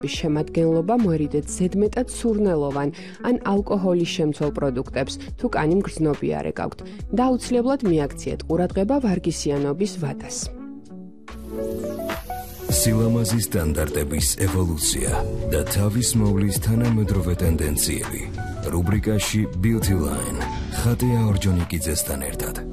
შემადგენლობა მოერიდეთ ზედმეტად სურნელოვან ან ალკოჰოლის შემცველ პროდუქტებს, თუ კანი მგრძნობი არ ეკაქვთ და აუცილებლად მიაქციეთ ყურადღება ვარგისიანობის ვადას. სილამაზის სტანდარტების ევოლუცია და თავის მოვლის თანამედროვე ტენდენციები. რუბრიკაში Beauty Line ხატია ორჯონიკიძესთან ერთად.